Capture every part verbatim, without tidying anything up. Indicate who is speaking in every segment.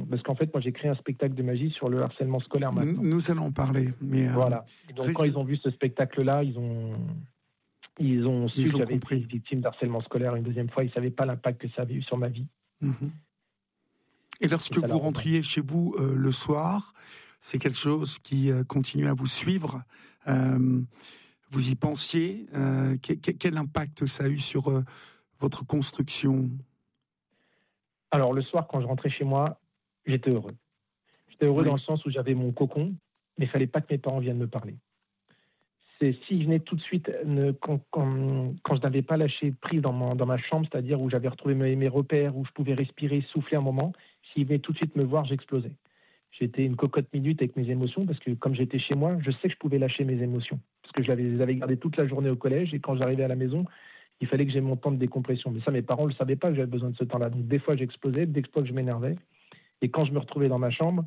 Speaker 1: parce qu'en fait, moi, j'ai créé un spectacle de magie sur le harcèlement scolaire maintenant.
Speaker 2: Nous, nous allons en parler. Mais euh,
Speaker 1: voilà. Et donc, quand ils ont vu ce spectacle-là, ils ont, ils ont su
Speaker 2: ils
Speaker 1: que
Speaker 2: ont
Speaker 1: j'avais
Speaker 2: compris.
Speaker 1: été victime d'harcèlement scolaire une deuxième fois. Ils ne savaient pas l'impact que ça avait eu sur ma vie.
Speaker 2: Mmh. Et lorsque
Speaker 1: Et
Speaker 2: vous rentriez chez vous euh, le soir, c'est quelque chose qui euh, continue à vous suivre. Euh, vous y pensiez euh, que, que, quel impact ça a eu sur euh, votre construction?
Speaker 1: Alors, le soir, quand je rentrais chez moi, j'étais heureux. J'étais heureux oui. dans le sens où j'avais mon cocon, mais il ne fallait pas que mes parents viennent me parler. C'est s'ils venaient tout de suite, ne, quand, quand, quand je n'avais pas lâché prise dans ma, dans ma chambre, c'est-à-dire où j'avais retrouvé mes, mes repères, où je pouvais respirer, souffler un moment, s'ils venaient tout de suite me voir, j'explosais. J'étais une cocotte minute avec mes émotions, parce que comme j'étais chez moi, je sais que je pouvais lâcher mes émotions. Parce que je les avais gardées toute la journée au collège, et quand j'arrivais à la maison, il fallait que j'aie mon temps de décompression. Mais ça, mes parents ne le savaient pas que j'avais besoin de ce temps-là. Donc des fois, j'explosais, des fois que je m'énervais. Et quand je me retrouvais dans ma chambre,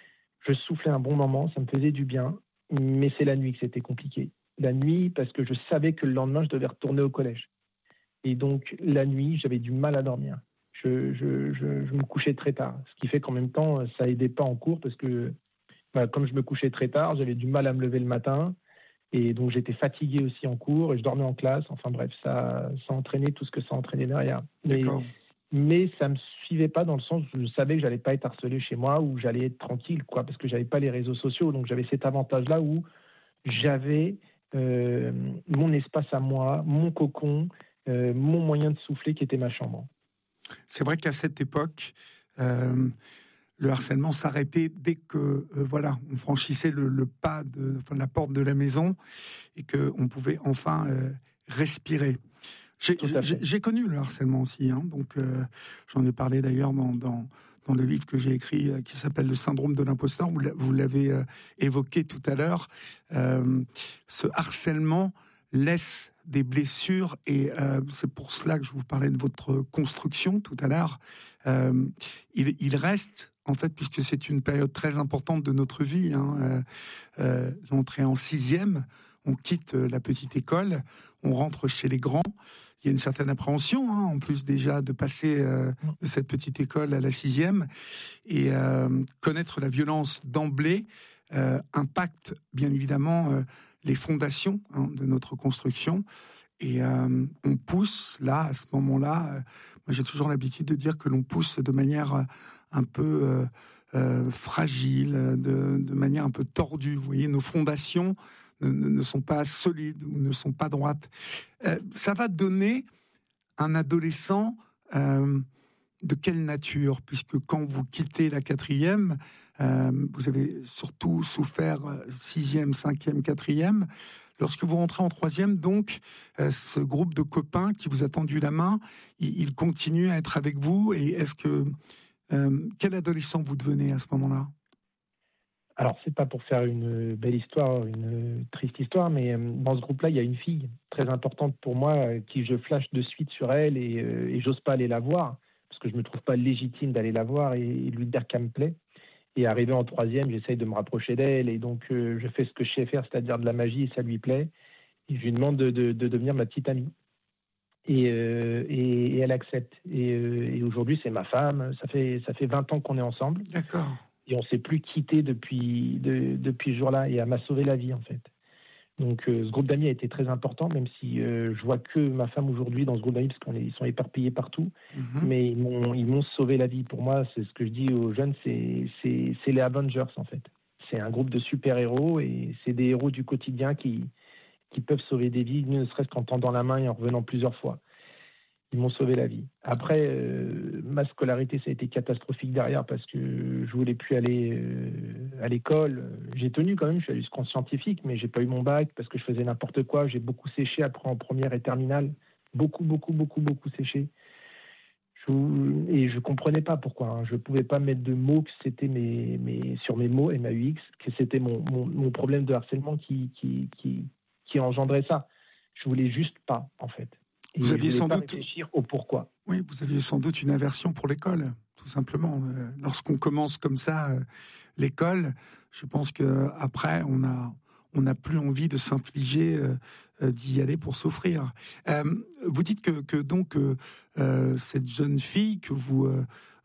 Speaker 1: je soufflais un bon moment, ça me faisait du bien. Mais c'est la nuit que c'était compliqué. La nuit, parce que je savais que le lendemain, je devais retourner au collège. Et donc, la nuit, j'avais du mal à dormir. Je, je, je, je me couchais très tard. Ce qui fait qu'en même temps, ça aidait pas en cours parce que, bah, comme je me couchais très tard, j'avais du mal à me lever le matin. Et donc, j'étais fatigué aussi en cours et je dormais en classe. Enfin bref, ça, ça entraînait tout ce que ça entraînait derrière. Mais, mais ça ne me suivait pas dans le sens où je savais que je n'allais pas être harcelé chez moi, où j'allais être tranquille, quoi, parce que je n'avais pas les réseaux sociaux. Donc, j'avais cet avantage-là où j'avais euh, mon espace à moi, mon cocon, euh, mon moyen de souffler qui était ma chambre.
Speaker 2: C'est vrai qu'à cette époque, euh, le harcèlement s'arrêtait dès que euh, voilà, on franchissait le, le pas de enfin, la porte de la maison et qu'on pouvait enfin euh, respirer. J'ai, j'ai, j'ai connu le harcèlement aussi, hein, donc euh, j'en ai parlé d'ailleurs dans, dans, dans le livre que j'ai écrit euh, qui s'appelle Le syndrome de l'imposteur. Vous, vous l'avez euh, évoqué tout à l'heure. Euh, ce harcèlement laisse des blessures et euh, c'est pour cela que je vous parlais de votre construction tout à l'heure. Euh, il, il reste, en fait, puisque c'est une période très importante de notre vie, hein, euh, euh, l'entrée en sixième, on quitte la petite école, on rentre chez les grands. Il y a une certaine appréhension, hein, en plus déjà de passer euh, de cette petite école à la sixième et euh, connaître la violence d'emblée euh, impacte bien évidemment euh, les fondations hein, de notre construction et euh, on pousse là à ce moment-là. Euh, moi j'ai toujours l'habitude de dire que l'on pousse de manière euh, un peu euh, euh, fragile, de, de manière un peu tordue. Vous voyez, nos fondations ne, ne sont pas solides ou ne sont pas droites. Euh, ça va donner un adolescent euh, de quelle nature, puisque quand vous quittez la quatrième, euh, vous avez surtout souffert sixième, cinquième, quatrième. Lorsque vous rentrez en troisième, donc, euh, ce groupe de copains qui vous a tendu la main, il, il continue à être avec vous. Et est-ce que euh, quel adolescent vous devenez à ce moment-là ?
Speaker 1: Alors, c'est pas pour faire une belle histoire, une triste histoire, mais dans ce groupe-là, il y a une fille très importante pour moi, qui je flash de suite sur elle et, et j'ose pas aller la voir, parce que je me trouve pas légitime d'aller la voir et, et lui dire qu'elle me plaît. Et arrivé en troisième, j'essaye de me rapprocher d'elle et donc euh, je fais ce que je sais faire, c'est-à-dire de la magie et ça lui plaît. Et je lui demande de, de, de devenir ma petite amie. Et, euh, et, et elle accepte. Et, euh, et aujourd'hui, c'est ma femme. Ça fait, ça fait vingt ans qu'on est ensemble.
Speaker 2: D'accord.
Speaker 1: Et on ne s'est plus quitté depuis, de, depuis ce jour-là. Et elle m'a sauvé la vie, en fait. Donc, euh, ce groupe d'amis a été très important, même si euh, je vois que ma femme aujourd'hui dans ce groupe d'amis, parce qu'ils sont éparpillés partout. Mm-hmm. Mais ils m'ont, ils m'ont sauvé la vie. Pour moi, c'est ce que je dis aux jeunes, c'est, c'est, c'est les Avengers, en fait. C'est un groupe de super-héros et c'est des héros du quotidien qui, qui peuvent sauver des vies, ne serait-ce qu'en tendant la main et en revenant plusieurs fois. Ils m'ont sauvé la vie. Après, euh, ma scolarité, ça a été catastrophique derrière parce que je voulais plus aller euh, à l'école. J'ai tenu quand même, je suis allé jusqu'en scientifique, mais j'ai pas eu mon bac parce que je faisais n'importe quoi. J'ai beaucoup séché après en première et terminale. Beaucoup, beaucoup, beaucoup, beaucoup séché. Je, et je comprenais pas pourquoi. Hein. Je pouvais pas mettre de mots que c'était mes, mes, sur mes mots, M A U X, que c'était mon, mon, mon problème de harcèlement qui, qui, qui, qui engendrait ça. Je voulais juste pas, en fait. Et
Speaker 2: vous aviez
Speaker 1: je
Speaker 2: sans
Speaker 1: pas
Speaker 2: doute
Speaker 1: réfléchir au pourquoi.
Speaker 2: Oui, vous aviez sans doute une aversion pour l'école, tout simplement. Euh, lorsqu'on commence comme ça euh, l'école, je pense que après on a on n'a plus envie de s'infliger euh, euh, d'y aller pour souffrir. Euh, vous dites que que donc euh, euh, cette jeune fille que vous euh,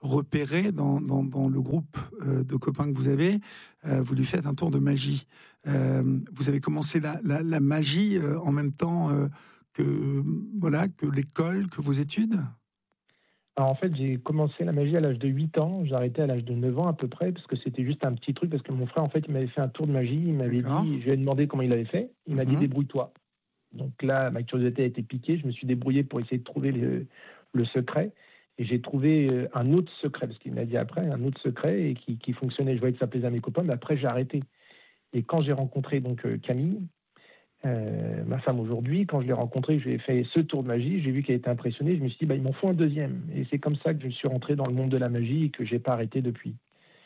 Speaker 2: repéré dans, dans, dans le groupe euh, de copains que vous avez, euh, vous lui faites un tour de magie. Euh, vous avez commencé la, la, la magie euh, en même temps euh, que, voilà, que l'école, que vos études?
Speaker 1: Alors en fait, j'ai commencé la magie à l'âge de huit ans, j'ai arrêté à l'âge de neuf ans à peu près, parce que c'était juste un petit truc, parce que mon frère, en fait, il m'avait fait un tour de magie, il m'avait
Speaker 2: D'accord.
Speaker 1: dit, je lui ai demandé comment il avait fait, il m'a dit
Speaker 2: Mhm.
Speaker 1: débrouille-toi. Donc là, ma curiosité a été piquée, je me suis débrouillé pour essayer de trouver le, le secret, et j'ai trouvé euh, un autre secret, parce qu'il m'a dit après, un autre secret, et qui, qui fonctionnait, je voyais que ça plaisait à mes copains, mais après j'ai arrêté. Et quand j'ai rencontré donc euh, Camille, Euh, ma femme aujourd'hui, quand je l'ai rencontrée, j'ai fait ce tour de magie, j'ai vu qu'elle était impressionnée, je me suis dit, bah, il m'en faut un deuxième. Et c'est comme ça que je suis rentré dans le monde de la magie et que j'ai pas arrêté depuis.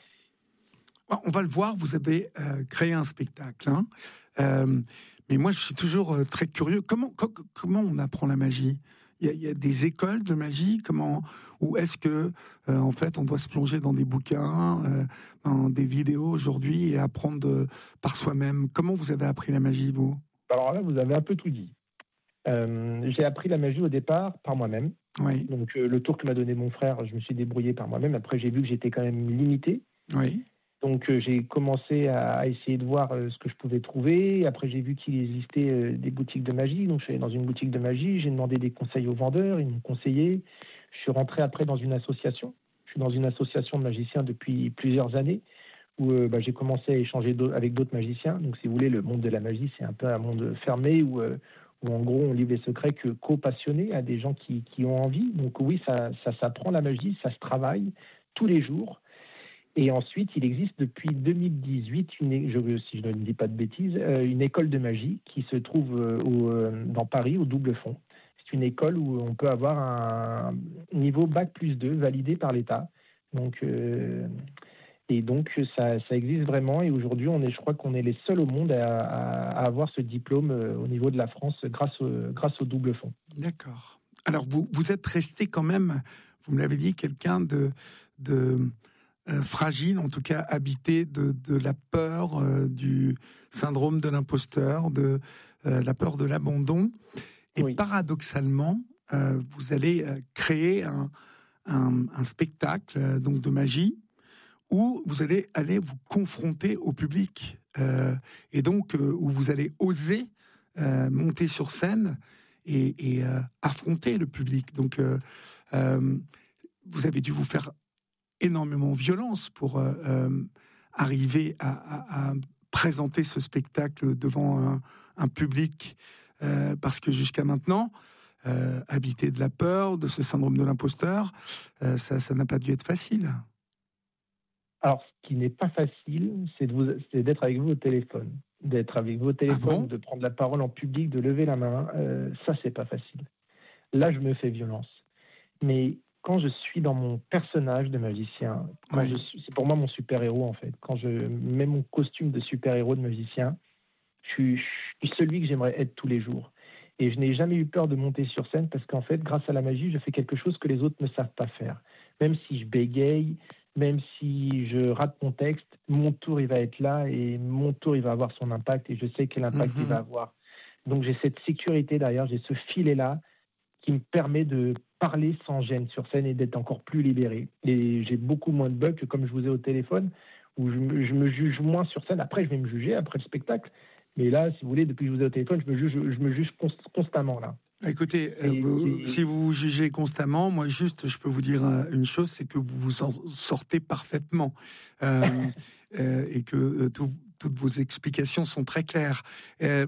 Speaker 2: On va le voir, vous avez euh, créé un spectacle. Hein. Euh, mais moi, je suis toujours euh, très curieux. Comment, co- comment on apprend la magie? Il y, a, il y a des écoles de magie, comment, ou est-ce que, euh, en fait, on doit se plonger dans des bouquins, euh, dans des vidéos aujourd'hui et apprendre de, par soi-même? Comment vous avez appris la magie, vous?
Speaker 1: Alors là, vous avez un peu tout dit. Euh, j'ai appris la magie au départ par moi-même.
Speaker 2: Oui,
Speaker 1: Donc euh, le tour que m'a donné mon frère, je me suis débrouillé par moi-même. Après, j'ai vu que j'étais quand même limité.
Speaker 2: oui,
Speaker 1: Donc euh, j'ai commencé à, à essayer de voir euh, ce que je pouvais trouver. Après, j'ai vu qu'il existait euh, des boutiques de magie. Donc je suis allé dans une boutique de magie, j'ai demandé des conseils aux vendeurs, ils m'ont conseillé. Je suis rentré après dans une association. Je suis dans une association de magiciens depuis plusieurs années où euh, bah, j'ai commencé à échanger d'au- avec d'autres magiciens. Donc si vous voulez, le monde de la magie, c'est un peu un monde fermé où, euh, où en gros on livre les secrets que qu'aux passionnés, à des gens qui, qui ont envie. Donc oui, ça, ça s'apprend la magie, ça se travaille tous les jours. Et ensuite, il existe depuis deux mille dix-huit, une, é- je, si je ne dis pas de bêtises, euh, une école de magie qui se trouve euh, au, euh, dans Paris, au Double Fond. C'est une école où on peut avoir un niveau bac plus deux validé par l'État. Donc, euh, et donc, ça, ça existe vraiment. Et aujourd'hui, on est, je crois qu'on est les seuls au monde à, à- à avoir ce diplôme euh, au niveau de la France grâce au, grâce au Double Fond.
Speaker 2: d'accord. Alors, vous, vous êtes resté quand même, vous me l'avez dit, quelqu'un de, de euh, fragile, en tout cas habité de, de la peur, euh, du syndrome de l'imposteur, de euh, la peur de l'abandon. Et
Speaker 1: Oui.
Speaker 2: paradoxalement, euh, vous allez euh, créer un, un, un spectacle euh, donc de magie où vous allez aller vous confronter au public euh, et donc euh, où vous allez oser euh, monter sur scène et, et euh, affronter le public. Donc euh, euh, vous avez dû vous faire énormément violence pour euh, euh, arriver à, à, à présenter ce spectacle devant un, un public euh, parce que jusqu'à maintenant, euh, habiter de la peur, de ce syndrome de l'imposteur, euh, ça, ça n'a pas dû être facile.
Speaker 1: Alors, ce qui n'est pas facile, c'est de vous- c'est d'être avec vous au téléphone. D'être avec vous au
Speaker 2: Ah
Speaker 1: téléphone,
Speaker 2: bon?
Speaker 1: de prendre la parole en public, de lever la main. Euh, ça, c'est pas facile. Là, je me fais violence. Mais quand je suis dans mon personnage de magicien, quand je
Speaker 2: Oui.
Speaker 1: suis, c'est pour moi mon super-héros en fait. Quand je mets mon costume de super-héros de magicien, je suis, je suis celui que j'aimerais être tous les jours. Et je n'ai jamais eu peur de monter sur scène parce qu'en fait, grâce à la magie, je fais quelque chose que les autres ne savent pas faire. Même si je bégaye, même si je rate mon texte, mon tour, il va être là et mon tour, il va avoir son impact et je sais quel impact il va
Speaker 2: Mhm.
Speaker 1: avoir. Donc j'ai cette sécurité derrière, j'ai ce filet-là qui me permet de parler sans gêne sur scène et d'être encore plus libéré. Et j'ai beaucoup moins de bugs que comme je vous ai au téléphone, où je me, je me juge moins sur scène. Après, je vais me juger après le spectacle. Mais là, si vous voulez, depuis que je vous ai au téléphone, je me juge, je me juge const- constamment là.
Speaker 2: Écoutez, euh,
Speaker 1: Et
Speaker 2: vous-
Speaker 1: c'est
Speaker 2: si vous vous jugez constamment, moi juste, je peux vous dire euh, une chose, c'est que vous vous en sortez parfaitement euh, euh, et que euh, tout- toutes vos explications sont très claires. Euh,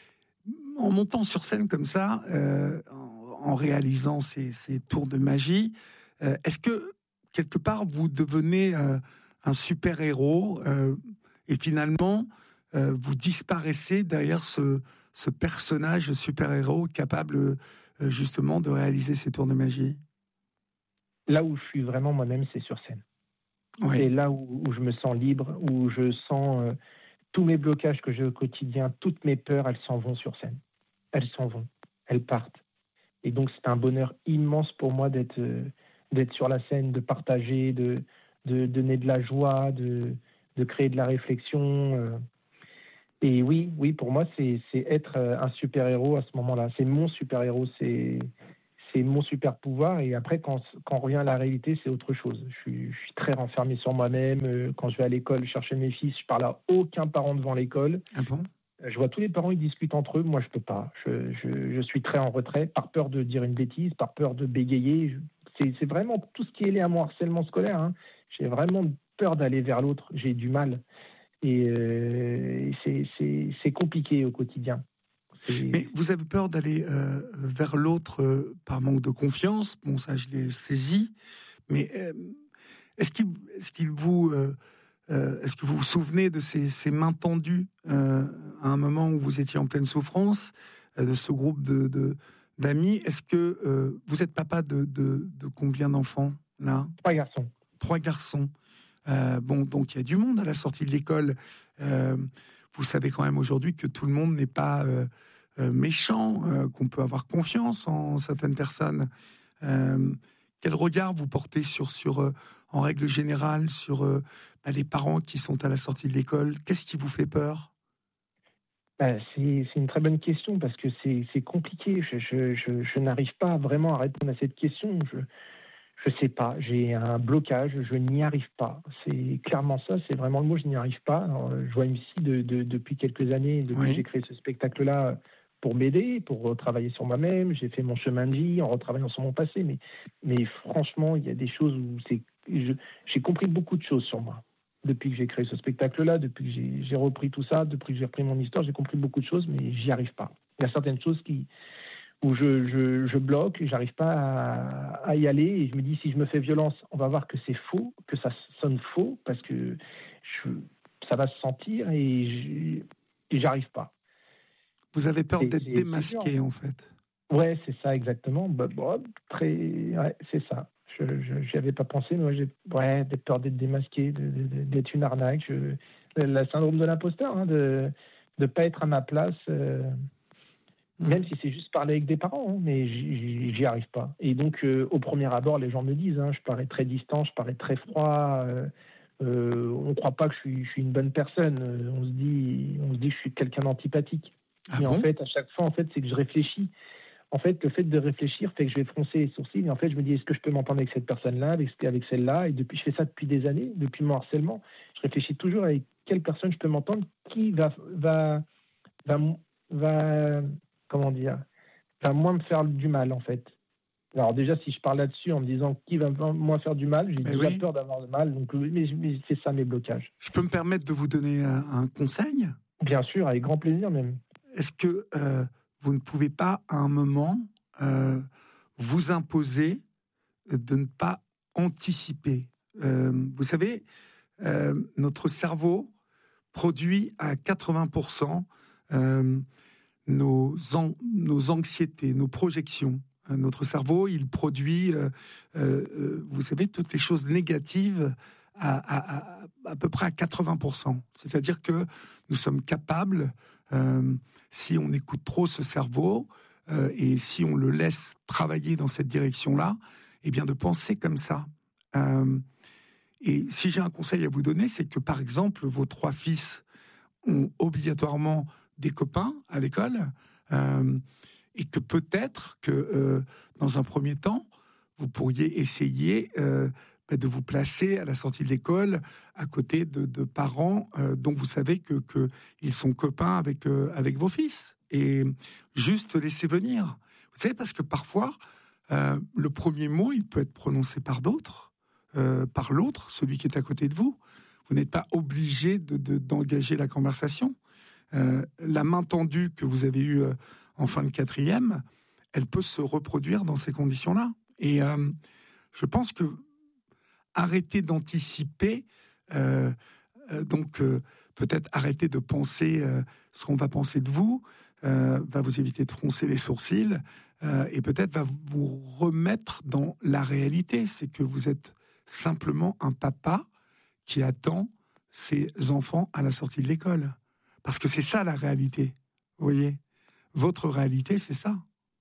Speaker 2: en montant sur scène comme ça, euh, en, en réalisant ces, ces tours de magie, euh, est-ce que quelque part vous devenez euh, un super héros euh, et finalement euh, vous disparaissez derrière ce, ce personnage super héros capable euh, justement de réaliser ces tours de magie?
Speaker 1: là où je suis vraiment moi-même, c'est sur scène. C'est
Speaker 2: Oui.
Speaker 1: là où, où je me sens libre, où je sens euh, tous mes blocages que j'ai au quotidien, toutes mes peurs, elles s'en vont sur scène. Elles s'en vont, elles partent. Et donc, c'est un bonheur immense pour moi d'être euh, d'être sur la scène, de partager, de, de donner de la joie, de, de créer de la réflexion. euh. Et oui, oui, pour moi, c'est c'est être euh, un super-héros à ce moment-là. C'est mon super-héros. C'est c'est mon super pouvoir. Et après, quand, quand on revient à la réalité, c'est autre chose. Je suis, je suis très renfermé sur moi-même. Euh, Quand je vais à l'école chercher mes fils, je parle à aucun parent devant l'école.
Speaker 2: Ah bon?
Speaker 1: Je vois tous les parents, ils discutent entre eux. Moi, je peux pas. Je, je, je suis très en retrait, par peur de dire une bêtise, par peur de bégayer. C'est, c'est vraiment tout ce qui est lié à mon harcèlement scolaire. Hein. J'ai vraiment peur d'aller vers l'autre. J'ai du mal. Et euh, c'est, c'est, c'est compliqué au quotidien. C'est...
Speaker 2: Mais vous avez peur d'aller euh, vers l'autre euh, par manque de confiance. Bon, ça, je l'ai saisi. Mais euh, est-ce qu'il, est-ce qu'il vous... Euh, Euh, est-ce que vous vous souvenez de ces, ces mains tendues euh, à un moment où vous étiez en pleine souffrance, euh, de ce groupe de, de, d'amis? Est-ce que euh, vous êtes papa de, de, de combien d'enfants là?
Speaker 1: Trois garçons.
Speaker 2: Trois garçons. Euh, bon, donc il y a du monde à la sortie de l'école. Euh, vous savez quand même aujourd'hui que tout le monde n'est pas euh, euh, méchant, euh, qu'on peut avoir confiance en certaines personnes. Euh, quel regard vous portez sur, sur euh, en règle générale, sur euh, bah, les parents qui sont à la sortie de l'école? Qu'est-ce qui vous fait peur?
Speaker 1: Ben, c'est, c'est une très bonne question parce que c'est, c'est compliqué. Je, je, je, je n'arrive pas vraiment à répondre à cette question. Je je sais pas. J'ai un blocage. Je n'y arrive pas. C'est clairement ça. C'est vraiment le mot. Je n'y arrive pas. Alors, je vois une fille de, de, depuis quelques années, depuis
Speaker 2: Oui.
Speaker 1: que j'ai créé ce spectacle-là, pour m'aider, pour travailler sur moi-même. J'ai fait mon chemin de vie en retravaillant sur mon passé. Mais, mais franchement, il y a des choses où c'est, je, j'ai compris beaucoup de choses sur moi. Depuis que j'ai créé ce spectacle-là, depuis que j'ai, j'ai repris tout ça, depuis que j'ai repris mon histoire, j'ai compris beaucoup de choses, mais j'y arrive pas. Il y a certaines choses qui, où je, je, je bloque, j'arrive pas à, à y aller, et je me dis, si je me fais violence, on va voir que c'est faux, que ça sonne faux, parce que je, ça va se sentir, et, je, et j'arrive pas.
Speaker 2: Vous avez peur
Speaker 1: C'est,
Speaker 2: d'être
Speaker 1: c'est,
Speaker 2: démasqué,
Speaker 1: c'est
Speaker 2: en fait.
Speaker 1: Ouais, c'est ça exactement. Bah, bon, très, ouais, c'est ça. Je, je j'y avais pas pensé, mais moi j'ai ouais, d'être peur d'être démasqué, de, de, d'être une arnaque. Je, le, le syndrome de l'imposteur, hein, de ne pas être à ma place, euh, mmh. Même si c'est juste parler avec des parents, hein, mais j'y, j'y arrive pas. Et donc, euh, au premier abord, les gens me disent, hein, je parais très distant, je parais très froid. Euh, euh, on ne croit pas que je suis, je suis une bonne personne. Euh, on se dit, on se dit que je suis quelqu'un d'antipathique.
Speaker 2: Ah
Speaker 1: mais
Speaker 2: bon?
Speaker 1: en fait, à chaque fois, en fait, c'est que je réfléchis. En fait, le fait de réfléchir fait que je vais froncer les sourcils. Et en fait, je me dis, est-ce que je peux m'entendre avec cette personne-là, avec, avec celle-là? Et depuis, je fais ça depuis des années, depuis mon harcèlement. Je réfléchis toujours avec quelle personne je peux m'entendre, qui va, va, va, va, comment dire, va moins me faire du mal, en fait. Alors déjà, si je parle là-dessus en me disant qui va moins faire du mal, j'ai
Speaker 2: Mais
Speaker 1: déjà
Speaker 2: oui.
Speaker 1: peur d'avoir le mal. Donc, mais, mais c'est ça mes blocages.
Speaker 2: Je peux me permettre de vous donner un, un conseil?
Speaker 1: Bien sûr, avec grand plaisir même.
Speaker 2: Est-ce que euh, vous ne pouvez pas, à un moment, euh, vous imposer de ne pas anticiper? euh, Vous savez, euh, notre cerveau produit à quatre-vingts pour cent euh, nos, an- nos anxiétés, nos projections. Euh, Notre cerveau, il produit, euh, euh, vous savez, toutes les choses négatives à, à, à, à peu près à quatre-vingts pour cent. C'est-à-dire que nous sommes capables, euh, si on écoute trop ce cerveau euh, et si on le laisse travailler dans cette direction-là, eh bien de penser comme ça. Euh, et si j'ai un conseil à vous donner, c'est que par exemple, vos trois fils ont obligatoirement des copains à l'école, euh, et que peut-être que euh, dans un premier temps, vous pourriez essayer euh, de vous placer à la sortie de l'école à côté de, de parents euh, dont vous savez que, que ils sont copains avec euh, avec vos fils, et juste laisser venir. Vous savez, parce que parfois euh, le premier mot, il peut être prononcé par d'autres, euh, par l'autre, celui qui est à côté de vous. Vous n'êtes pas obligé de, de, d'engager la conversation. Euh, la main tendue que vous avez eue euh, en fin de quatrième, elle peut se reproduire dans ces conditions-là. Et euh, je pense que arrêter d'anticiper, euh, euh, donc euh, peut-être arrêter de penser euh, ce qu'on va penser de vous, euh, va vous éviter de froncer les sourcils, euh, et peut-être va vous remettre dans la réalité. C'est que vous êtes simplement un papa qui attend ses enfants à la sortie de l'école. Parce que c'est ça la réalité, vous voyez. Votre réalité, c'est ça.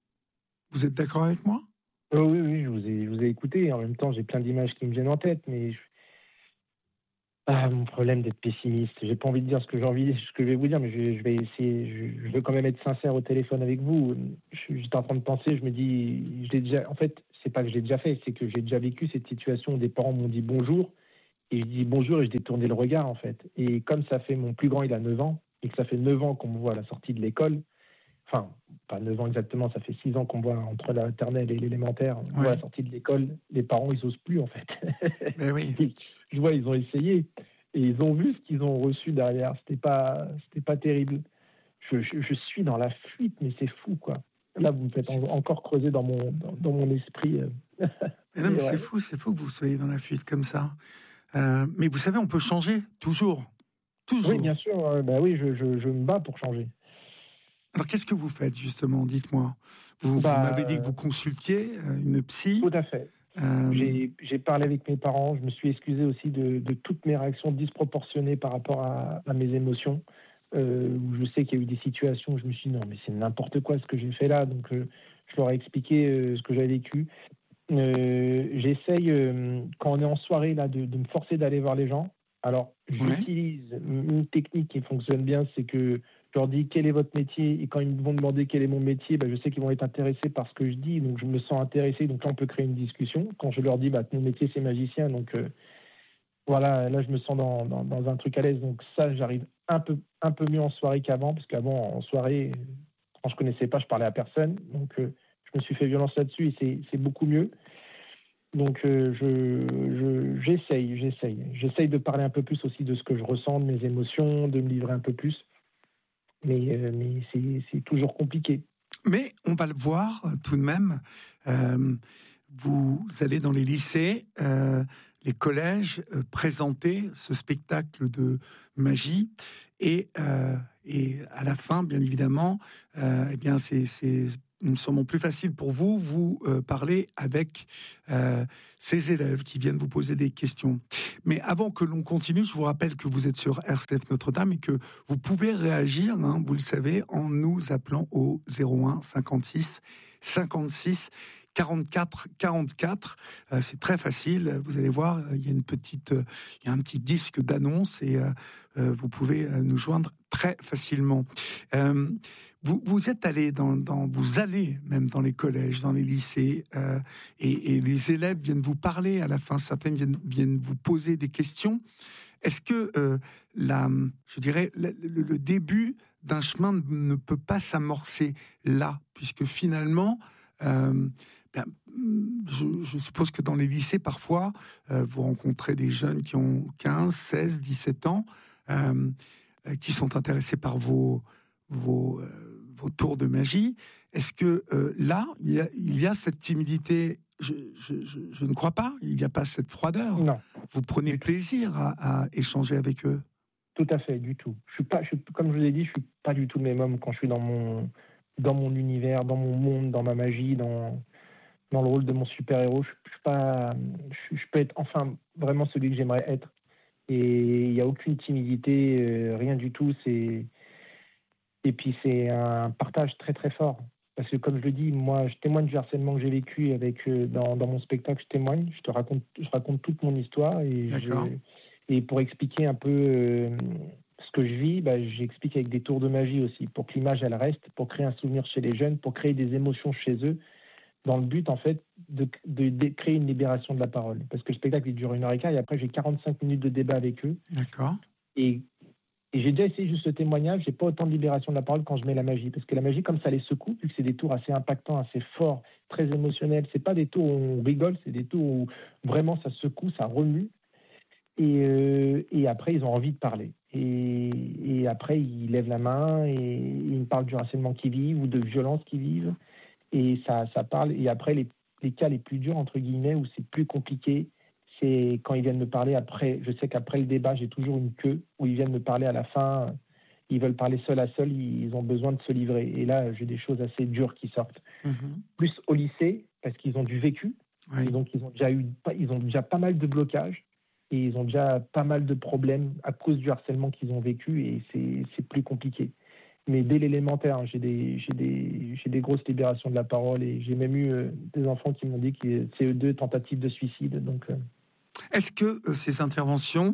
Speaker 2: Vous êtes d'accord avec moi?
Speaker 1: Oh, oui, oui, je vous ai, je vous ai écouté. En même temps, j'ai plein d'images qui me viennent en tête, mais je... Ah, mon problème d'être pessimiste. J'ai pas envie de dire ce que j'ai envie, ce que je vais vous dire, mais je, je vais essayer. Je, je veux quand même être sincère au téléphone avec vous. Je, j'étais en train de penser, je me dis, je l'ai déjà. En fait, c'est pas que je l'ai déjà fait, c'est que j'ai déjà vécu cette situation où des parents m'ont dit bonjour et je dis bonjour et je détournais le regard en fait. Et comme ça fait mon plus grand, il a neuf ans et que ça fait neuf ans qu'on me voit à la sortie de l'école. Enfin, pas neuf ans exactement, ça fait six ans qu'on me voit entre la maternelle et l'élémentaire. On me voit à
Speaker 2: Ouais.
Speaker 1: la sortie de l'école. Les parents, ils osent plus en fait.
Speaker 2: Ben oui.
Speaker 1: Je vois, ils ont essayé et ils ont vu ce qu'ils ont reçu derrière. C'était pas, c'était pas terrible. Je, je, je suis dans la fuite, mais c'est fou, quoi. Là, vous me faites en, encore creuser dans mon, dans, dans mon esprit.
Speaker 2: Mais non, mais
Speaker 1: Mais
Speaker 2: c'est
Speaker 1: ouais.
Speaker 2: fou, c'est fou que vous soyez dans la fuite comme ça. Euh, mais vous savez, on peut changer, toujours.
Speaker 1: Oui,
Speaker 2: Toujours.
Speaker 1: bien sûr. Euh, bah oui, je, je, je me bats pour changer.
Speaker 2: Alors, qu'est-ce que vous faites, justement? Dites-moi. Vous, vous
Speaker 1: Bah,
Speaker 2: m'avez dit que vous consultiez euh, une psy.
Speaker 1: tout à fait.
Speaker 2: Euh,
Speaker 1: J'ai, j'ai parlé avec mes parents. Je me suis excusé aussi de, de toutes mes réactions disproportionnées par rapport à, à mes émotions. Euh, où je sais qu'il y a eu des situations où je me suis dit non, mais c'est n'importe quoi ce que j'ai fait là. Donc, euh, je leur ai expliqué euh, ce que j'avais vécu. Euh, j'essaye, euh, quand on est en soirée, là, de, de me forcer d'aller voir les gens. Alors,
Speaker 2: ouais.
Speaker 1: j'utilise une technique qui fonctionne bien, c'est que je leur dis quel est votre métier, et quand ils vont demander quel est mon métier, bah, je sais qu'ils vont être intéressés par ce que je dis, donc je me sens intéressé, donc là on peut créer une discussion. Quand je leur dis bah, mon métier c'est magicien, donc euh, voilà, là je me sens dans, dans, dans un truc à l'aise, donc ça j'arrive un peu, un peu mieux en soirée qu'avant, parce qu'avant en soirée, quand je connaissais pas, je parlais à personne, donc euh, je me suis fait violence là-dessus et c'est, c'est beaucoup mieux. Donc euh, je, je, j'essaye, j'essaye. J'essaye de parler un peu plus aussi de ce que je ressens, de mes émotions, de me livrer un peu plus. Mais, euh, mais c'est, c'est toujours compliqué.
Speaker 2: Mais on va le voir euh, tout de même. Euh, vous allez dans les lycées, euh, les collèges, euh, présenter ce spectacle de magie. Et, euh, et à la fin, bien évidemment, euh, eh bien, c'est, c'est nous sommes plus facile pour vous, vous euh, parler avec euh, ces élèves qui viennent vous poser des questions. Mais avant que l'on continue, je vous rappelle que vous êtes sur R C F Notre-Dame et que vous pouvez réagir, hein, vous le savez, en nous appelant au zéro un cinquante-six cinquante-six quarante-quatre quarante-quatre. Euh, c'est très facile. Vous allez voir, il y a une petite, euh, il y a un petit disque d'annonce et euh, euh, vous pouvez euh, nous joindre très facilement. Euh, Vous, vous êtes allé dans, dans, vous allez même dans les collèges, dans les lycées, euh, et, et les élèves viennent vous parler à la fin. Certaines viennent, viennent vous poser des questions. Est-ce que euh, la, je dirais, le, le, le début d'un chemin ne peut pas s'amorcer là, puisque finalement, euh, ben, je, je suppose que dans les lycées, parfois, euh, vous rencontrez des jeunes qui ont quinze, seize, dix-sept ans, euh, qui sont intéressés par vos vos, euh, vos tours de magie. Est-ce que euh, là, il y, a, il y a cette timidité? je, je, je, je ne crois pas. Il n'y a pas cette froideur.
Speaker 1: Non.
Speaker 2: Vous prenez plaisir à, à échanger avec eux?
Speaker 1: Tout à fait, du tout. Je suis pas, je suis, comme je vous l'ai dit, je suis pas du tout le même homme quand je suis dans mon, dans mon univers, dans mon monde, dans ma magie, dans, dans le rôle de mon super-héros. Je, je suis pas, je, je peux être enfin vraiment celui que j'aimerais être. Et il n'y a aucune timidité, euh, rien du tout. C'est Et puis c'est un partage très très fort. Parce que comme je le dis, moi je témoigne du harcèlement que j'ai vécu avec, euh, dans, dans mon spectacle, je témoigne, je te raconte, je raconte toute mon histoire et, je, et pour expliquer un peu euh, ce que je vis, bah, j'explique avec des tours de magie aussi, pour que l'image elle reste, pour créer un souvenir chez les jeunes, pour créer des émotions chez eux, dans le but en fait de, de, de créer une libération de la parole. Parce que le spectacle il dure une heure et quart et après j'ai quarante-cinq minutes de débat avec eux.
Speaker 2: D'accord.
Speaker 1: Et Et j'ai déjà essayé juste ce témoignage, j'ai pas autant de libération de la parole quand je mets la magie. Parce que la magie, comme ça les secoue, vu que c'est des tours assez impactants, assez forts, très émotionnels, c'est pas des tours où on rigole, c'est des tours où vraiment ça secoue, ça remue. Et, euh, et après, ils ont envie de parler. Et, et après, ils lèvent la main et ils me parlent du harcèlement qu'ils vivent ou de violence qu'ils vivent. Et ça, ça parle. Et après, les, les cas les plus durs, entre guillemets, où c'est plus compliqué, c'est quand ils viennent me parler après. Je sais qu'après le débat, j'ai toujours une queue où ils viennent me parler à la fin. Ils veulent parler seul à seul, ils ont besoin de se livrer. Et là, j'ai des choses assez dures qui sortent. Mm-hmm. Plus au lycée, parce qu'ils ont du vécu. Oui. Et donc, ils ont, déjà eu, ils ont déjà pas mal de blocages. Et ils ont déjà pas mal de problèmes à cause du harcèlement qu'ils ont vécu. Et c'est, c'est plus compliqué. Mais dès l'élémentaire, j'ai des, j'ai, des, j'ai des grosses libérations de la parole. Et j'ai même eu euh, des enfants qui m'ont dit que C E deux, tentative de suicide. Donc... Euh,
Speaker 2: Est-ce que euh, ces interventions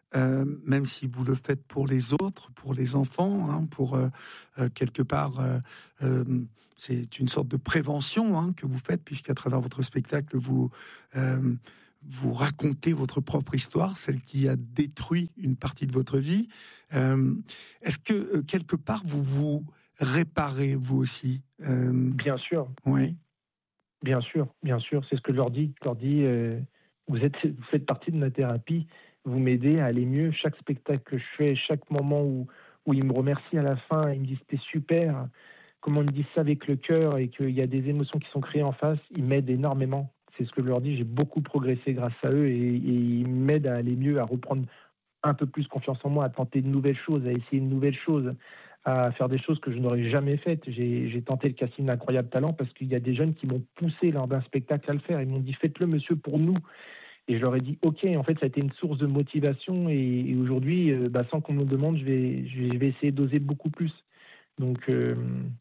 Speaker 2: euh, même si vous le faites pour les autres, pour les enfants, hein, pour euh, euh, quelque part, euh, euh, c'est une sorte de prévention hein, que vous faites, puisqu'à travers votre spectacle, vous euh, vous racontez votre propre histoire, celle qui a détruit une partie de votre vie. Euh, est-ce que euh, quelque part vous vous réparez vous aussi? euh,
Speaker 1: Bien sûr.
Speaker 2: Oui.
Speaker 1: Bien sûr, bien sûr, c'est ce que je leur dis. Je leur dis, euh, vous, êtes, vous faites partie de ma thérapie, vous m'aidez à aller mieux. Chaque spectacle que je fais, chaque moment où, où ils me remercient à la fin, ils me disent c'était super, comment ils me disent ça avec le cœur et qu'il y a des émotions qui sont créées en face, ils m'aident énormément. C'est ce que je leur dis, j'ai beaucoup progressé grâce à eux et, et ils m'aident à aller mieux, à reprendre un peu plus confiance en moi, à tenter de nouvelles choses, à essayer de nouvelles choses, à faire des choses que je n'aurais jamais faites. J'ai, j'ai tenté le casting d'Incroyable Talent parce qu'il y a des jeunes qui m'ont poussé lors d'un spectacle à le faire. Ils m'ont dit faites-le monsieur pour nous. Et je leur ai dit ok. En fait, ça a été une source de motivation et, et aujourd'hui, euh, bah, sans qu'on me le demande, je vais, je vais essayer d'oser beaucoup plus. Donc, euh,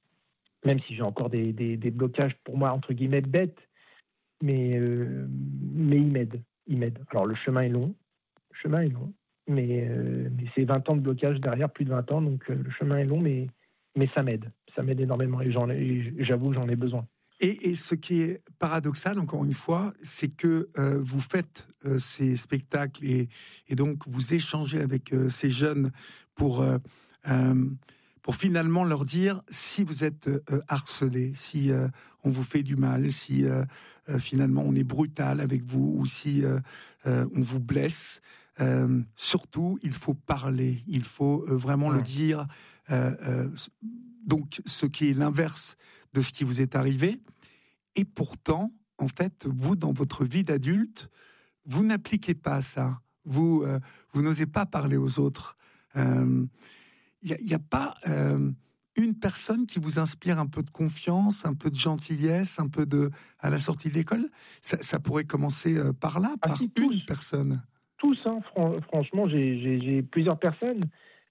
Speaker 1: même si j'ai encore des, des, des blocages pour moi entre guillemets bêtes, mais euh, mais ils m'aident, ils m'aident. Alors le chemin est long, le chemin est long. Mais, euh, mais c'est vingt ans de blocage derrière, plus de vingt ans, donc euh, le chemin est long, mais, mais ça m'aide. Ça m'aide énormément et, j'en ai, et j'avoue que j'en ai besoin.
Speaker 2: Et, et ce qui est paradoxal, encore une fois, c'est que euh, vous faites euh, ces spectacles et, et donc vous échangez avec euh, ces jeunes pour, euh, euh, pour finalement leur dire si vous êtes euh, harcelé, si euh, on vous fait du mal, si euh, euh, finalement on est brutal avec vous ou si euh, euh, on vous blesse. Euh, surtout, il faut parler, il faut euh, vraiment ouais. le dire. Euh, euh, donc, ce qui est l'inverse de ce qui vous est arrivé. Et pourtant, en fait, vous, dans votre vie d'adulte, vous n'appliquez pas ça. Vous, euh, vous n'osez pas parler aux autres. Il euh, n'y a, y a pas euh, une personne qui vous inspire un peu de confiance, un peu de gentillesse, un peu de à la sortie de l'école. Ça, ça pourrait commencer euh, par là,
Speaker 1: ah,
Speaker 2: par
Speaker 1: si,
Speaker 2: une
Speaker 1: tous.
Speaker 2: personne.
Speaker 1: Tous, hein, fran- franchement, j'ai, j'ai, j'ai plusieurs personnes,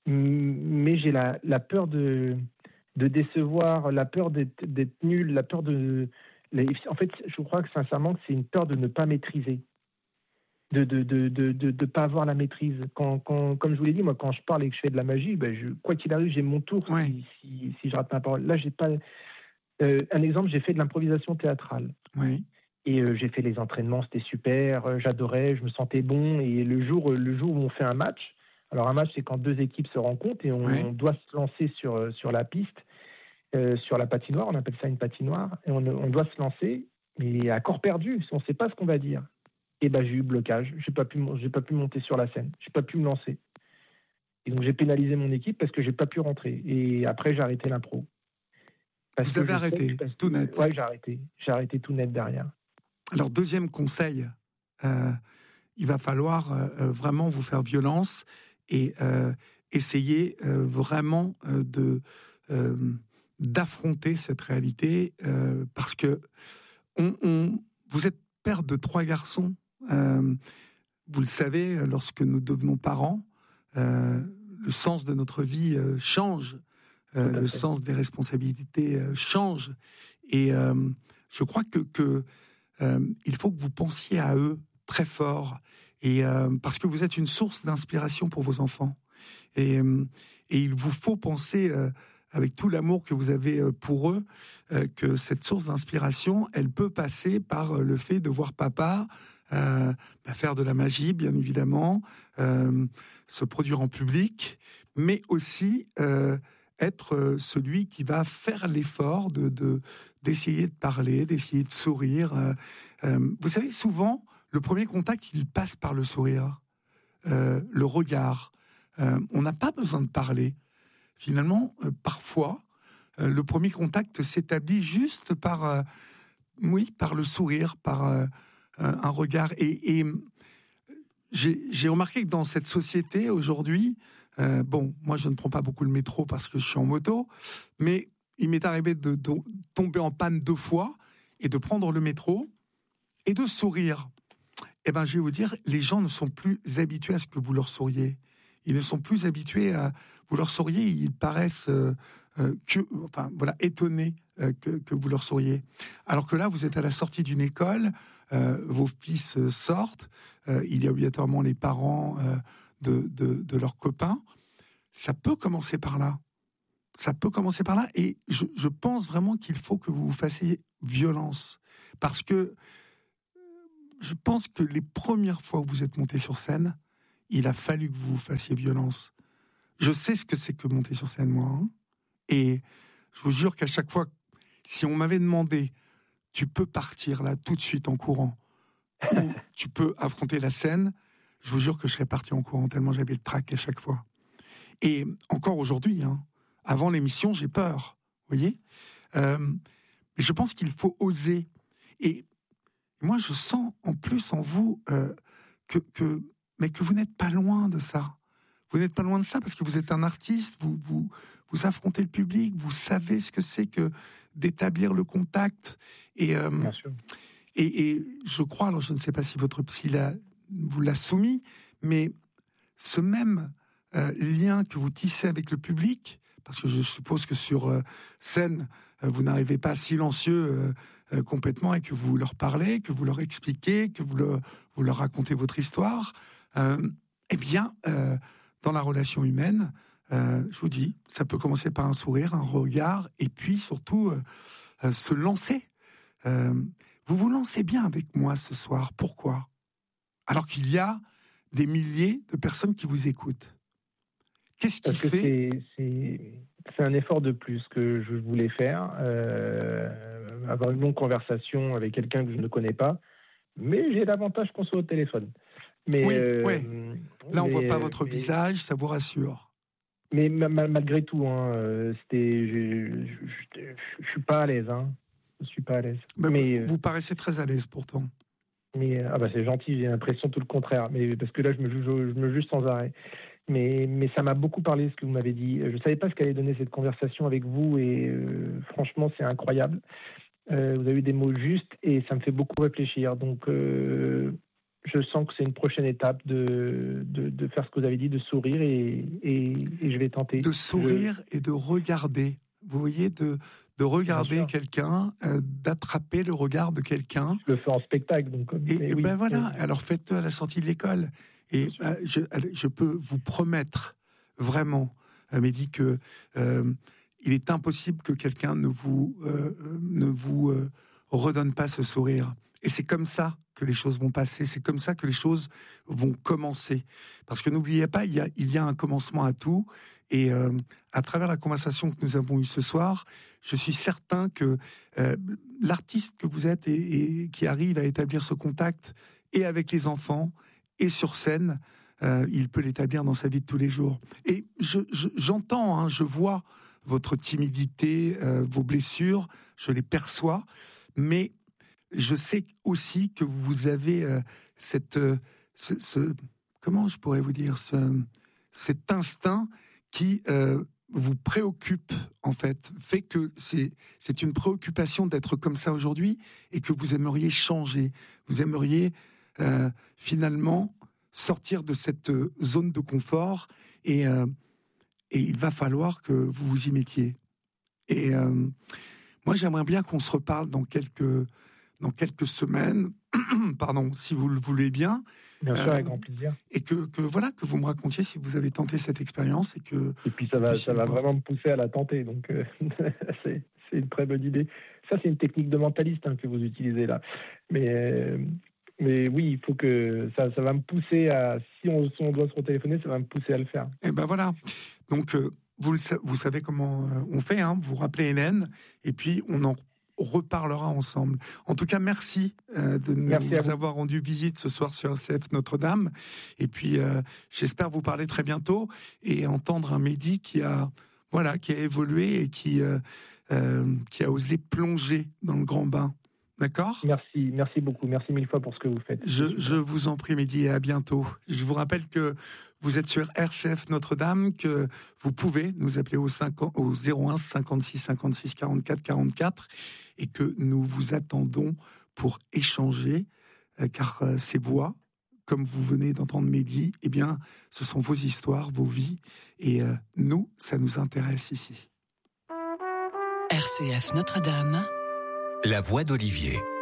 Speaker 1: mais j'ai la, la peur de, de décevoir, la peur d'être, d'être nul, la peur de... En fait, je crois que sincèrement, que c'est une peur de ne pas maîtriser, de ne de, de, de, de, de pas avoir la maîtrise. Quand, quand, comme je vous l'ai dit, moi, quand je parle et que je fais de la magie, ben je, quoi qu'il arrive, j'ai mon tour
Speaker 2: Ouais.
Speaker 1: si, si, si je rate ma parole. Là, j'ai pas... Euh, un exemple, j'ai fait de l'improvisation théâtrale.
Speaker 2: Oui.
Speaker 1: Et euh, j'ai fait les entraînements, c'était super, euh, j'adorais, je me sentais bon. Et le jour, le jour où on fait un match, alors un match, c'est quand deux équipes se rencontrent et on,
Speaker 2: Oui.
Speaker 1: on doit se lancer sur, sur la piste, euh, sur la patinoire, on appelle ça une patinoire, et on, on doit se lancer, mais à corps perdu, on ne sait pas ce qu'on va dire. Et ben j'ai eu blocage, j'ai pas pu, j'ai pas pu monter sur la scène, j'ai pas pu me lancer. Et donc j'ai pénalisé mon équipe parce que j'ai pas pu rentrer. Et après j'ai arrêté l'impro. Parce
Speaker 2: Vous avez arrêté,
Speaker 1: parce
Speaker 2: tout
Speaker 1: que,
Speaker 2: net.
Speaker 1: Ouais, j'ai arrêté, j'ai arrêté tout net derrière.
Speaker 2: Alors, deuxième conseil, euh, il va falloir euh, vraiment vous faire violence et euh, essayer euh, vraiment euh, de, euh, d'affronter cette réalité euh, parce que on, on, vous êtes père de trois garçons. Euh, vous le savez, lorsque nous devenons parents, euh, le sens de notre vie euh, change, euh, le sens des responsabilités euh, change. Et euh, je crois que... que Euh, il faut que vous pensiez à eux très fort, et euh, parce que vous êtes une source d'inspiration pour vos enfants. Et, euh, et il vous faut penser, euh, avec tout l'amour que vous avez euh, pour eux, euh, que cette source d'inspiration, elle peut passer par le fait de voir papa euh, bah, faire de la magie, bien évidemment, euh, se produire en public, mais aussi euh, être celui qui va faire l'effort de, de, d'essayer de parler, d'essayer de sourire. Euh, euh, vous savez, souvent, le premier contact, il passe par le sourire, euh, le regard. Euh, on n'a pas besoin de parler. Finalement, euh, parfois, euh, le premier contact s'établit juste par, euh, oui, par le sourire, par euh, un regard. Et, et j'ai, j'ai remarqué que dans cette société, aujourd'hui, Euh, bon, moi je ne prends pas beaucoup le métro parce que je suis en moto, mais il m'est arrivé de, de tomber en panne deux fois et de prendre le métro et de sourire. Eh ben, je vais vous dire, les gens ne sont plus habitués à ce que vous leur souriez. Ils ne sont plus habitués à vous leur souriez. Ils paraissent euh, euh, que, enfin voilà, étonnés euh, que, que vous leur souriez. Alors que là, vous êtes à la sortie d'une école, euh, vos fils sortent, euh, il y a obligatoirement les parents. Euh, de, de, de leurs copains. Ça peut commencer par là. Ça peut commencer par là. Et je, je pense vraiment qu'il faut que vous vous fassiez violence. Parce que je pense que les premières fois où vous êtes monté sur scène, il a fallu que vous vous fassiez violence. Je sais ce que c'est que monter sur scène, moi. Hein. Et je vous jure qu'à chaque fois, si on m'avait demandé, tu peux partir là tout de suite en courant, ou tu peux affronter la scène, je vous jure que je serais parti en courant tellement j'avais le trac à chaque fois. Et encore aujourd'hui, hein, avant l'émission, j'ai peur, vous voyez. Euh, mais je pense qu'il faut oser. Et moi, je sens en plus en vous euh, que, que, mais que vous n'êtes pas loin de ça. Vous n'êtes pas loin de ça parce que vous êtes un artiste, vous, vous, vous affrontez le public, vous savez ce que c'est que d'établir le contact. Et, euh,
Speaker 1: Bien sûr.
Speaker 2: Et, et je crois, alors je ne sais pas si votre psy l'a, vous l'a soumis, mais ce même euh, lien que vous tissez avec le public, parce que je suppose que sur euh, scène, euh, vous n'arrivez pas silencieux euh, euh, complètement et que vous leur parlez, que vous leur expliquez, que vous, le, vous leur racontez votre histoire, euh, eh bien... Euh, dans la relation humaine, euh, je vous dis, ça peut commencer par un sourire, un regard, et puis surtout euh, euh, se lancer. Euh, vous vous lancez bien avec moi ce soir. Pourquoi ? Alors qu'il y a des milliers de personnes qui vous écoutent. Qu'est-ce qui
Speaker 1: Parce que
Speaker 2: fait
Speaker 1: c'est, c'est, c'est un effort de plus que je voulais faire, euh, avoir une longue conversation avec quelqu'un que je ne connais pas, mais j'ai l'avantage qu'on soit au téléphone. Mais,
Speaker 2: oui,
Speaker 1: euh,
Speaker 2: ouais. Là, on ne
Speaker 1: mais,
Speaker 2: voit pas votre
Speaker 1: mais,
Speaker 2: visage, ça vous rassure.
Speaker 1: Mais ma, ma, malgré tout, hein, c'était, je, je, je, je suis pas à l'aise. Hein. Je suis pas à l'aise.
Speaker 2: Ben,
Speaker 1: mais
Speaker 2: vous, vous paraissez très à l'aise pourtant.
Speaker 1: Mais ah bah c'est gentil, j'ai l'impression tout le contraire. Mais parce que là, je me juge, je me juge sans arrêt. Mais, mais ça m'a beaucoup parlé ce que vous m'avez dit. Je ne savais pas ce qu'allait donner cette conversation avec vous et euh, franchement, c'est incroyable. Euh, vous avez eu des mots justes et ça me fait beaucoup réfléchir. Donc, euh, je sens que c'est une prochaine étape de, de, de faire ce que vous avez dit, de sourire et, et, et je vais tenter.
Speaker 2: De sourire je... et de regarder. Vous voyez, de, de regarder quelqu'un, euh, d'attraper le regard de quelqu'un.
Speaker 1: Je le fais en spectacle. Donc,
Speaker 2: et et
Speaker 1: oui,
Speaker 2: ben voilà,
Speaker 1: mais...
Speaker 2: alors faites-le à la sortie de l'école. Et euh, je, je peux vous promettre, vraiment, euh, Mehdi, que euh, il est impossible que quelqu'un ne vous, euh, ne vous euh, redonne pas ce sourire. Et c'est comme ça que les choses vont passer, c'est comme ça que les choses vont commencer. Parce que n'oubliez pas, il y a, il y a un commencement à tout. Et euh, à travers la conversation que nous avons eue ce soir, je suis certain que euh, l'artiste que vous êtes et, et qui arrive à établir ce contact et avec les enfants et sur scène, euh, il peut l'établir dans sa vie de tous les jours. Et je, je, j'entends, hein, je vois votre timidité, euh, vos blessures, je les perçois, mais je sais aussi que vous avez euh, cette, euh, ce, ce, comment je pourrais vous dire, ce, cet instinct qui euh, vous préoccupe, en fait, fait que c'est, c'est une préoccupation d'être comme ça aujourd'hui et que vous aimeriez changer. Vous aimeriez euh, finalement sortir de cette zone de confort et, euh, et il va falloir que vous vous y mettiez. Et euh, moi, j'aimerais bien qu'on se reparle dans quelques, dans quelques semaines, pardon, si vous le voulez bien.
Speaker 1: Bien sûr, euh, avec grand plaisir.
Speaker 2: Et que, que voilà, que vous me racontiez si vous avez tenté cette expérience et que.
Speaker 1: Et puis ça va, ça va vraiment me pousser à la tenter. Donc euh, c'est, c'est une très bonne idée. Ça, c'est une technique de mentaliste hein, que vous utilisez là. Mais euh, mais oui, il faut que ça, ça va me pousser à. Si on, si on doit se retéléphoner, ça va me pousser à le faire.
Speaker 2: Et ben voilà. Donc euh, vous le, vous savez comment euh, on fait. Hein, vous rappelez Hélène et puis on en reparlera ensemble. En tout cas, merci euh, de nous merci avoir rendu visite ce soir sur R C F Notre-Dame. Et puis, euh, j'espère vous parler très bientôt et entendre un Mehdi qui a, voilà, qui a évolué et qui, euh, euh, qui a osé plonger dans le grand bain. D'accord ?
Speaker 1: Merci, merci beaucoup. Merci mille fois pour ce que vous faites.
Speaker 2: Je, je vous en prie, Mehdi, et à bientôt. Je vous rappelle que vous êtes sur R C F Notre-Dame, que vous pouvez nous appeler au, cinquante, au zéro un cinquante-six cinquante-six quarante-quatre quarante-quatre et que nous vous attendons pour échanger, euh, car euh, ces voix, comme vous venez d'entendre Mehdi, eh bien, ce sont vos histoires, vos vies, et euh, nous, ça nous intéresse ici.
Speaker 3: R C F Notre-Dame.
Speaker 4: La voix d'Olivier.